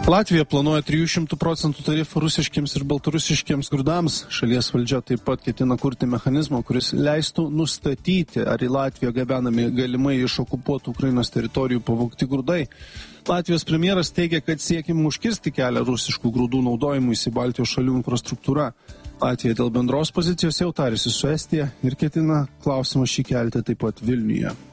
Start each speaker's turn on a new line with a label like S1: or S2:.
S1: Latvija planuoja 300% tarifą rusiškiams ir baltarusiškiams grūdams. Šalies valdžia taip pat ketina kurti mechanizmą, kuris leistų nustatyti, ar į Latviją gabenami galimai iš okupuotų Ukrainos teritorijų pavogti grūdai. Latvijos premjeras teigia, kad siekim užkirsti kelią rusiškų grūdų naudojimuisi Baltijos šalių infrastruktūra. Latvija dėl bendros pozicijos jau tarėsi su Estija ir ketina klausimą šį kelti taip pat Vilniuje.